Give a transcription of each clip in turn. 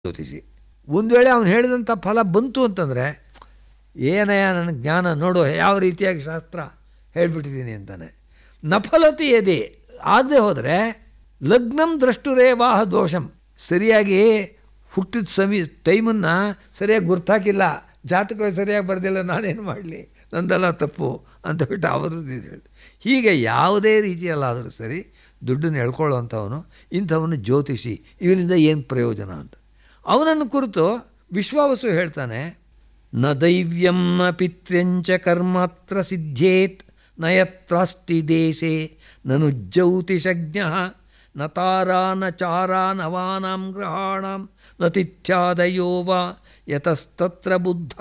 ಜ್ಯೋತಿಷಿ. ಒಂದು ವೇಳೆ ಅವನು ಹೇಳಿದಂಥ ಫಲ ಬಂತು ಅಂತಂದರೆ, ಏನಯ್ಯ ನನ್ನ ಜ್ಞಾನ ನೋಡು, ಯಾವ ರೀತಿಯಾಗಿ ಶಾಸ್ತ್ರ ಹೇಳಿಬಿಟ್ಟಿದ್ದೀನಿ ಅಂತಾನೆ. ನಫಲತಿ ಯದಿ ಆಗದೆ ಹೋದರೆ ಲಗ್ನಂ ದ್ರಷ್ಟುರೇವಾಹ ದೋಷಂ, ಸರಿಯಾಗಿ ಹುಟ್ಟಿದ ಟೈಮನ್ನು ಸರಿಯಾಗಿ ಗುರ್ತಾಕಿಲ್ಲ, ಜಾತಕವೇ ಸರಿಯಾಗಿ ಬರೆದಿಲ್ಲ, ನಾನೇನು ಮಾಡಲಿ, ನಂದೆಲ್ಲ ತಪ್ಪು ಅಂತ ಬಿಟ್ಟು ಅವರದ್ದು ಹೇಳಿ. ಹೀಗೆ ಯಾವುದೇ ರೀತಿಯಲ್ಲಾದರೂ ಸರಿ ದುಡ್ಡನ್ನು ಎಳ್ಕೊಳ್ಳುವಂಥವನು ಇಂಥವನು ಜ್ಯೋತಿಷಿ, ಇವನಿಂದ ಏನು ಪ್ರಯೋಜನ ಅಂತ. ಅವನನ್ನು ಕುರಿತು ವಿಶ್ವಾವಸು ಹೇಳ್ತಾನೆ, ನ ದೈವ್ಯಂ ನ ಪಿತ್ರ್ಯಂಚ ಕರ್ಮಾತ್ರ ಸಿದ್ಧೇತ್ ನ ಯತ್ರಾಸ್ತಿ ದೇಶೆ ನನು ಜ್ಯೋತಿಷಜ್ಞ ನ ತಾರಾ ನ ಚಾರಾ ನವಾನಾಂ ಗ್ರಹಾಣಾಂ ನ ತಿಥ್ಯಾದಯೋ ವಾ ಯತಸ್ತತ್ರ ಬುದ್ಧ.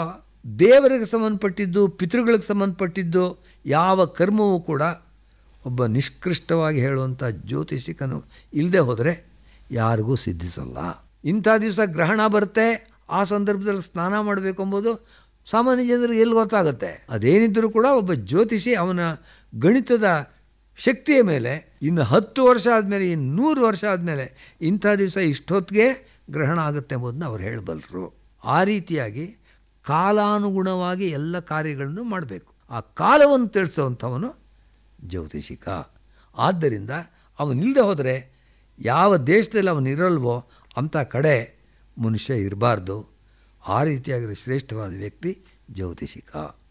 ದೇವರಿಗೆ ಸಂಬಂಧಪಟ್ಟಿದ್ದು, ಪಿತೃಗಳಿಗೆ ಸಂಬಂಧಪಟ್ಟಿದ್ದು ಯಾವ ಕರ್ಮವೂ ಕೂಡ ಒಬ್ಬ ನಿಷ್ಕೃಷ್ಟವಾಗಿ ಹೇಳುವಂಥ ಜ್ಯೋತಿಷಿಕನು ಇಲ್ಲದೆ ಹೋದರೆ ಯಾರಿಗೂ ಸಿದ್ಧಿಸಲ್ಲ. ಇಂಥ ದಿವಸ ಗ್ರಹಣ ಬರುತ್ತೆ, ಆ ಸಂದರ್ಭದಲ್ಲಿ ಸ್ನಾನ ಮಾಡಬೇಕು ಎಂಬುದು ಸಾಮಾನ್ಯ ಜನರಿಗೆ ಎಲ್ಲಿ ಗೊತ್ತಾಗುತ್ತೆ. ಅದೇನಿದ್ದರೂ ಕೂಡ ಒಬ್ಬ ಜ್ಯೋತಿಷಿ ಅವನ ಗಣಿತದ ಶಕ್ತಿಯ ಮೇಲೆ ಇನ್ನು 10 ವರ್ಷ ಆದಮೇಲೆ, ಇನ್ನು 100 ವರ್ಷ ಆದಮೇಲೆ ಇಂಥ ದಿವಸ ಇಷ್ಟೊತ್ತಿಗೆ ಗ್ರಹಣ ಆಗುತ್ತೆ ಎಂಬುದನ್ನ ಅವ್ರು ಹೇಳಬಲ್ಲರು. ಆ ರೀತಿಯಾಗಿ ಕಾಲಾನುಗುಣವಾಗಿ ಎಲ್ಲ ಕಾರ್ಯಗಳನ್ನು ಮಾಡಬೇಕು. ಆ ಕಾಲವನ್ನು ತಿಳಿಸೋವಂಥವನು ಜ್ಯೋತಿಷಿಕ. ಆದ್ದರಿಂದ ಅವನಿಲ್ಲದೆ ಹೋದರೆ ಯಾವ ದೇಶದಲ್ಲಿ ಅವನಿರಲ್ವೋ ಅಂಥ ಕಡೆ ಮನುಷ್ಯ ಇರಬಾರ್ದು. ಆ ರೀತಿಯಾಗಿರೋ ಶ್ರೇಷ್ಠವಾದ ವ್ಯಕ್ತಿ ಜ್ಯೋತಿಷಿಕ.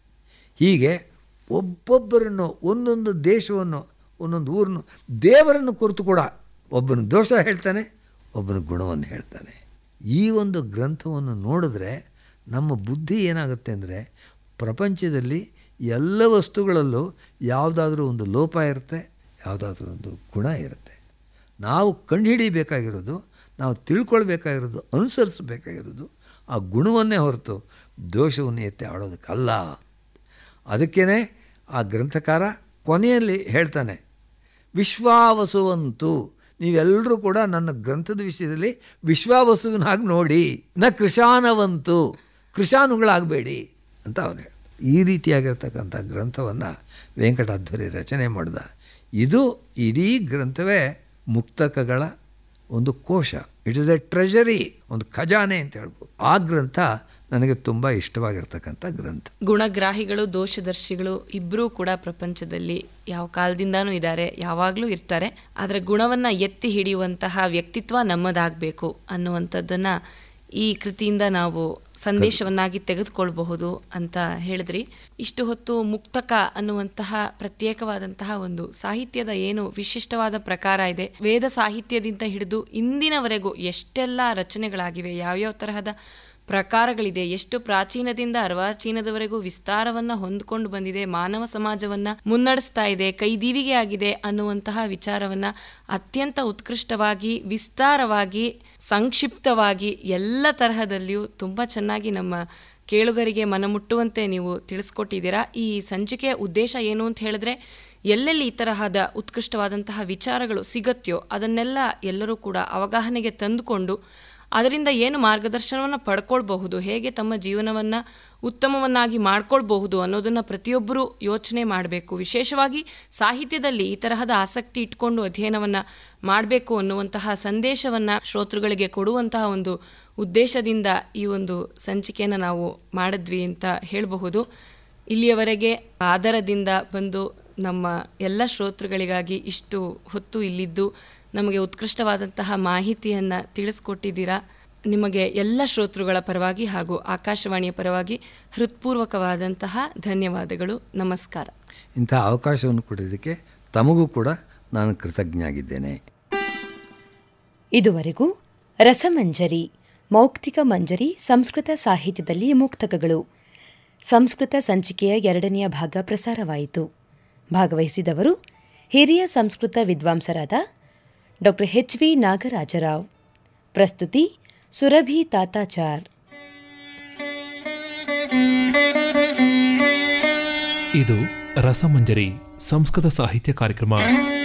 ಹೀಗೆ ಒಬ್ಬೊಬ್ಬರನ್ನು, ಒಂದೊಂದು ದೇಶವನ್ನು, ಒಂದೊಂದು ಊರನ್ನು, ದೇವರನ್ನು ಕುರಿತು ಕೂಡ ಒಬ್ಬನ ದೋಷ ಹೇಳ್ತಾನೆ, ಒಬ್ಬನ ಗುಣವನ್ನು ಹೇಳ್ತಾನೆ. ಈ ಒಂದು ಗ್ರಂಥವನ್ನು ನೋಡಿದ್ರೆ ನಮ್ಮ ಬುದ್ಧಿ ಏನಾಗುತ್ತೆ ಅಂದರೆ, ಪ್ರಪಂಚದಲ್ಲಿ ಎಲ್ಲ ವಸ್ತುಗಳಲ್ಲೂ ಯಾವುದಾದ್ರೂ ಒಂದು ಲೋಪ ಇರುತ್ತೆ, ಯಾವುದಾದ್ರೂ ಒಂದು ಗುಣ ಇರುತ್ತೆ. ನಾವು ಕಂಡುಹಿಡಿಬೇಕಾಗಿರೋದು, ನಾವು ತಿಳ್ಕೊಳ್ಬೇಕಾಗಿರೋದು, ಅನುಸರಿಸಬೇಕಾಗಿರೋದು ಆ ಗುಣವನ್ನೇ ಹೊರತು ದೋಷವನ್ನು ಎತ್ತಿ ಆಡೋದಕ್ಕಲ್ಲ. ಅದಕ್ಕೇ ಆ ಗ್ರಂಥಕಾರ ಕೊನೆಯಲ್ಲಿ ಹೇಳ್ತಾನೆ, ವಿಶ್ವಾವಸುವಂತೂ ನೀವೆಲ್ಲರೂ ಕೂಡ ನನ್ನ ಗ್ರಂಥದ ವಿಷಯದಲ್ಲಿ ವಿಶ್ವಾವಸುವಿನಾಗಿ ನೋಡಿ, ನ ಕೃಶಾನವಂತು, ಕೃಶಾನುಗಳಾಗಬೇಡಿ ಅಂತ ಅವನು ಹೇಳ್ತಾನೆ. ಈ ರೀತಿಯಾಗಿರ್ತಕ್ಕಂಥ ಗ್ರಂಥವನ್ನು ವೆಂಕಟಾಧ್ವರಿ ರಚನೆ ಮಾಡಿದ. ಇದು ಇಡೀ ಗ್ರಂಥವೇ ಮುಕ್ತಕಗಳ ಒಂದು ಕೋಶ. ಇಟ್ ಇಸ್ ಎ ಟ್ರೆಜರಿ, ಒಂದು ಖಜಾನೆ ಅಂತ ಹೇಳ್ಬೋದು. ಆ ಗ್ರಂಥ ನನಗೆ ತುಂಬ ಇಷ್ಟವಾಗಿರ್ತಕ್ಕಂಥ ಗ್ರಂಥ. ಗುಣಗ್ರಾಹಿಗಳು, ದೋಷದರ್ಶಿಗಳು ಇಬ್ಬರೂ ಕೂಡ ಪ್ರಪಂಚದಲ್ಲಿ ಯಾವ ಕಾಲದಿಂದಾನೂ ಇದ್ದಾರೆ, ಯಾವಾಗಲೂ ಇರ್ತಾರೆ. ಆದರೆ ಗುಣವನ್ನು ಎತ್ತಿ ಹಿಡಿಯುವಂತಹ ವ್ಯಕ್ತಿತ್ವ ನಮ್ಮದಾಗಬೇಕು ಅನ್ನುವಂಥದ್ದನ್ನು ಈ ಕೃತಿಯಿಂದ ನಾವು ಸಂದೇಶವನ್ನಾಗಿ ತೆಗೆದುಕೊಳ್ಬಹುದು ಅಂತ ಹೇಳಿದ್ರಿ. ಇಷ್ಟು ಹೊತ್ತು ಮುಕ್ತಕ ಅನ್ನುವಂತಹ ಪ್ರತ್ಯೇಕವಾದಂತಹ ಒಂದು ಸಾಹಿತ್ಯದ ಏನು ವಿಶಿಷ್ಟವಾದ ಪ್ರಕಾರ ಇದೆ, ವೇದ ಸಾಹಿತ್ಯದಿಂದ ಹಿಡಿದು ಇಂದಿನವರೆಗೂ ಎಷ್ಟೆಲ್ಲ ರಚನೆಗಳಾಗಿವೆ, ಯಾವ್ಯಾವ ತರಹದ ಪ್ರಕಾರಗಳಿದೆ, ಎಷ್ಟು ಪ್ರಾಚೀನದಿಂದ ಅರ್ವಾಚೀನದವರೆಗೂ ವಿಸ್ತಾರವನ್ನು ಹೊಂದ್ಕೊಂಡು ಬಂದಿದೆ, ಮಾನವ ಸಮಾಜವನ್ನು ಮುನ್ನಡೆಸ್ತಾ ಇದೆ, ಕೈದೀವಿಗೆ ಆಗಿದೆ ಅನ್ನುವಂತಹ ವಿಚಾರವನ್ನು ಅತ್ಯಂತ ಉತ್ಕೃಷ್ಟವಾಗಿ, ವಿಸ್ತಾರವಾಗಿ, ಸಂಕ್ಷಿಪ್ತವಾಗಿ ಎಲ್ಲ ತರಹದಲ್ಲಿಯೂ ತುಂಬ ಚೆನ್ನಾಗಿ ನಮ್ಮ ಕೇಳುಗರಿಗೆ ಮನಮುಟ್ಟುವಂತೆ ನೀವು ತಿಳಿಸ್ಕೊಟ್ಟಿದ್ದೀರಾ. ಈ ಸಂಚಿಕೆಯ ಉದ್ದೇಶ ಏನು ಅಂತ ಹೇಳಿದ್ರೆ, ಎಲ್ಲೆಲ್ಲಿ ಈ ತರಹದ ಉತ್ಕೃಷ್ಟವಾದಂತಹ ವಿಚಾರಗಳು ಸಿಗತ್ಯೋ ಅದನ್ನೆಲ್ಲ ಎಲ್ಲರೂ ಕೂಡ ಅವಗಾಹನೆಗೆ ತಂದುಕೊಂಡು ಅದರಿಂದ ಏನು ಮಾರ್ಗದರ್ಶನವನ್ನು ಪಡ್ಕೊಳ್ಬಹುದು, ಹೇಗೆ ತಮ್ಮ ಜೀವನವನ್ನು ಉತ್ತಮವನ್ನಾಗಿ ಮಾಡ್ಕೊಳ್ಬಹುದು ಅನ್ನೋದನ್ನು ಪ್ರತಿಯೊಬ್ಬರೂ ಯೋಚನೆ ಮಾಡಬೇಕು. ವಿಶೇಷವಾಗಿ ಸಾಹಿತ್ಯದಲ್ಲಿ ಈ ತರಹದ ಆಸಕ್ತಿ ಇಟ್ಕೊಂಡು ಅಧ್ಯಯನವನ್ನು ಮಾಡಬೇಕು ಅನ್ನುವಂತಹ ಸಂದೇಶವನ್ನು ಶ್ರೋತೃಗಳಿಗೆ ಕೊಡುವಂತಹ ಒಂದು ಉದ್ದೇಶದಿಂದ ಈ ಒಂದು ಸಂಚಿಕೆಯನ್ನು ನಾವು ಮಾಡಿದ್ವಿ ಅಂತ ಹೇಳಬಹುದು. ಇಲ್ಲಿಯವರೆಗೆ ಆದರದಿಂದ ಬಂದು ನಮ್ಮ ಎಲ್ಲ ಶ್ರೋತೃಗಳಿಗಾಗಿ ಇಷ್ಟು ಹೊತ್ತು ಇಲ್ಲಿದ್ದು ನಮಗೆ ಉತ್ಕೃಷ್ಟವಾದಂತಹ ಮಾಹಿತಿಯನ್ನು ತಿಳಿಸ್ಕೊಟ್ಟಿದ್ದೀರಾ. ನಿಮಗೆ ಎಲ್ಲ ಶ್ರೋತೃಗಳ ಪರವಾಗಿ ಹಾಗೂ ಆಕಾಶವಾಣಿಯ ಪರವಾಗಿ ಹೃತ್ಪೂರ್ವಕವಾದಂತಹ ಧನ್ಯವಾದಗಳು. ನಮಸ್ಕಾರ. ಇಂಥ ಅವಕಾಶವನ್ನು ಕೊಟ್ಟಿದ್ದಕ್ಕೆ ತಮಗೂ ಕೂಡ ನಾನು ಕೃತಜ್ಞನಾಗಿದ್ದೇನೆ. ಇದುವರೆಗೂ ರಸಮಂಜರಿ, ಮೌಕ್ತಿಕ ಮಂಜರಿ, ಸಂಸ್ಕೃತ ಸಾಹಿತ್ಯದಲ್ಲಿ ಮುಕ್ತಕಗಳು, ಸಂಸ್ಕೃತ ಸಂಚಿಕೆಯ 2ನೇ ಭಾಗ ಪ್ರಸಾರವಾಯಿತು. ಭಾಗವಹಿಸಿದವರು ಹಿರಿಯ ಸಂಸ್ಕೃತ ವಿದ್ವಾಂಸರಾದ ಡಾ ಎಚ್.ವಿ. ನಾಗರಾಜರಾವ್. ಪ್ರಸ್ತುತಿ ಸುರಭಿ ತಾತಾಚಾರ್. ಇದು ರಸಮಂಜರಿ ಸಂಸ್ಕೃತ ಸಾಹಿತ್ಯ ಕಾರ್ಯಕ್ರಮ.